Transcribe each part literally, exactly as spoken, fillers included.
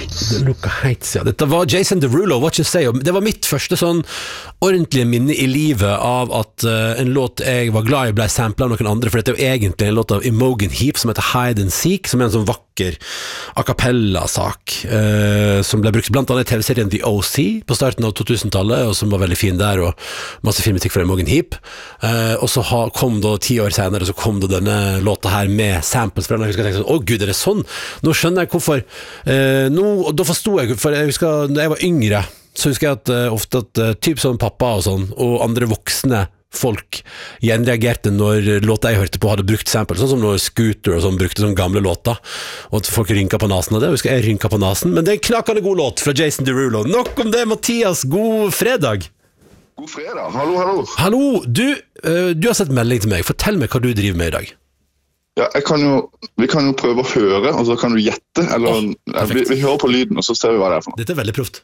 Heights. Lucca Heights, ja. Dette var Jason Derulo, What You Say. Det var mitt første sånn ordentlige minne i livet av at uh, en låt jeg var glad i ble samplet av noen andre, for dette er jo egentlig en låt av Imogen Heap som heter Hide and Seek, som er en sånn vakker a cappella-sak uh, som ble brukt blant annet i T V-serien The O C på starten av to-tusen-tallet, og som var veldig fin der, og masse fin musikk fra Imogen Heap. Uh, og så ha, kom da ti år senere, så kom da denne låta her med samples fra den. Jeg husker jeg tenkte sånn, å gud, er det sånn? Nå skjønner jeg hvorfor. Uh, nå, og da forstod jeg, for jeg husker, da jeg var yngre, så husker jeg at uh, ofte at uh, typ sånn pappa og sånn, og andre voksne folk gjenreagerte når låter jeg hørte på hadde brukt samples, sånn som når Scooter og sånn brukte sånne gamle låter, og at folk rynka på nasen av det. Jeg husker jeg rynka på nasen, men det er en knakende god låt fra Jason Derulo. Nok om det, Mathias. God fredag. God fredag. Hallo, hallo. Hallo. Du, uh, du har sett melding til meg. Fortell meg hva du driver med i dag. Ja, jeg kan jo, vi kan jo prøve å høre, og så kan du gjette, eller oh, vi, vi hører på lyden, og så ser vi hva det er for noe. Dette er veldig proft.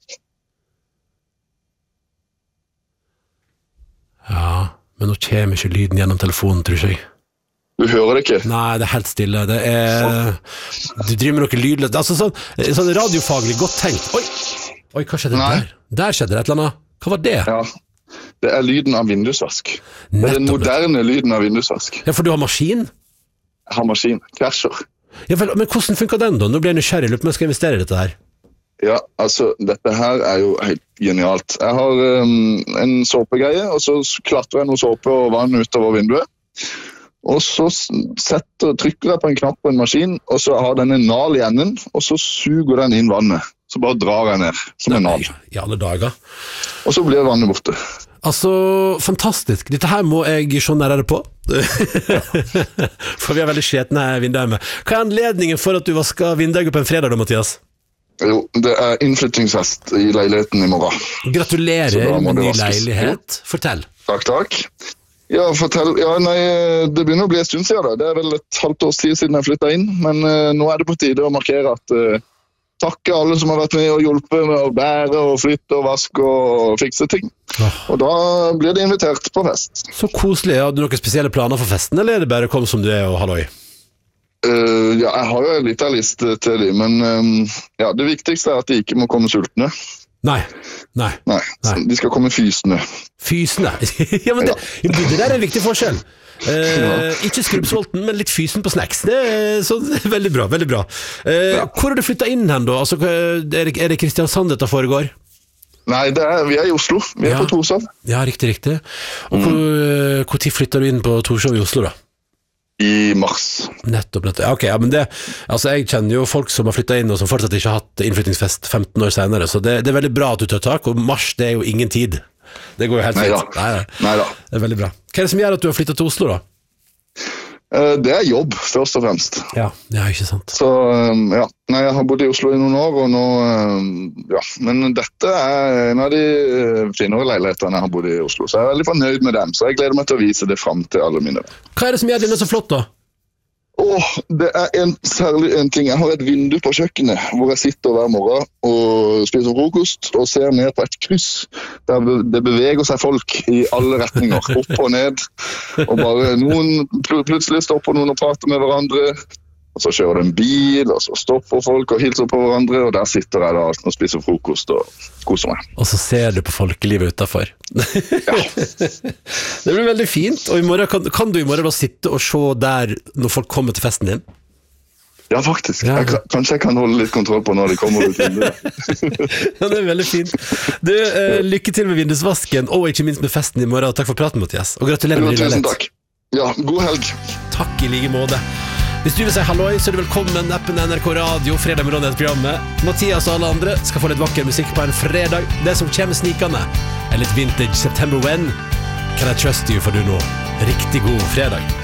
Ja, men nå kommer ikke lyden gjennom telefonen, tror jeg. Du hører det ikke? Nei, det er helt stille. Det er... Du driver med noe lydløst. Altså sånn, sånn radiofaglig godt tenkt. Oi, Oi hva skjedde Nei. der? Der skjedde det et eller annet. Hva var det? Ja, det er lyden av vindusvask. Det er den moderne lyden av vindusvask. Ja, for du har maskin? Jeg har maskin. Krasjer. Ja, vel, men hvordan funker den da? Nå blir jeg nysgjerrig, lurer på om jeg skal investere i dette her. Ja, altså, dette her er jo helt genialt. Jeg har um, en såpegreie, og så klatrer jeg noe såpe og vann utover vinduet. Og så setter, trykker jeg på en knapp på en maskin, og så har den en nal i enden, og så suger den inn vannet. Så bare drar jeg ned, som en nal. I alle dager. Og så blir vannet borte. Altså, fantastisk. Dette her må jeg se nærmere på. For vi har veldig skjetne vinduer med. Hva er anledningen for at du vasker vinduet på en fredag da, Mathias? Jo, det er innflyttingsfest i leiligheten i morgen. Gratulerer med ny leilighet. Fortell. Takk, takk. Ja, fortell. Ja, nei, det begynner å bli en stund siden da. Det er vel et halvt års tid siden jeg flyttet inn, men uh, nå er det på tide å markere at uh, takke alle som har vært med og hjulpet med å bære og flytte og vaske og fikse ting. Oh. Og da blir det invitert på fest. Så koselig. Har du noen spesielle planer for festen, eller er det bare kom som du er og halloi? Uh, ja, jeg har jo en liten liste til dem, men um, ja, det viktigste er at de ikke må komme sultne. Nei, nei, nei. nei. De skal komme fysende. Fysende? Ja, men det, ja. det der er en viktig forskjell. Uh, ja. Ikke skrubbsulten, men litt fysen på snacks. Det er så, veldig bra, veldig bra. Uh, ja. Hvor har du flyttet inn hen da? Altså, er det, er det Kristiansand dette foregår? Nei, det er, vi er i Oslo. Vi er ja. på Torshov. Ja, riktig, riktig. Og hvor, mm. hvor tid flytter du inn på Torshov i Oslo da? I mars. Nettopp, nettopp. Ja, ok, ja, men det, altså jeg kjenner jo folk som har flyttet inn og som fortsatt ikke har hatt innflyttingsfest femten år senere, så det, det er veldig bra at du tar tak, og mars det er jo ingen tid. Det går jo helt fint. Nei, nei. Neida. Det er veldig bra. Hva er det som gjør at du har flyttet til Oslo da? Det er jobb, først og fremst. Ja, det er ikke sant. Så, ja, nei, jeg har bodd i Oslo i noen år, og nå, ja, men dette er en av de finere leilighetene jeg har bodd i Oslo, så jeg er veldig fornøyd med dem, så jeg gleder meg til å vise det frem til alle mine. Hva er det som gjør denne så flott da? Åh, det er en, særlig en ting. Jeg har et vindu på kjøkkenet, hvor jeg sitter hver morgen og spiser frokost, og ser ned på et kryss, der det beveger seg folk i alle retninger, opp og ned, og bare noen, plutselig stopper noen og prater med hverandre, og så kjører det en bil, og så stopper folk og hilser på hverandre, og der sitter jeg da og spiser frokost og koser meg. Og så ser du på folkelivet utenfor. Ja. Det blir veldig fint, og i morgen, kan, kan du i morgen da sitte og se der når folk kommer til festen din? Ja, faktisk. Ja. Jeg, kanskje jeg kan holde litt kontroll på når de kommer ut vinduet. Ja, det er veldig fint. Du, eh, lykke til med vindusvasken, og ikke minst med festen i morgen. Takk for praten, Mathias. Og gratulerer med din leilighet. Tusen takk. Ja, god helg. Takk i like måte. Hvis du vil si halloi, så er du velkommen appen N R K Radio, fredag med Ronny-programmet. Mathias og alle andre skal få litt vakker musikk på en fredag. Det som kommer snikende er litt vintage September When. Can I trust you for du nå? Riktig god fredag.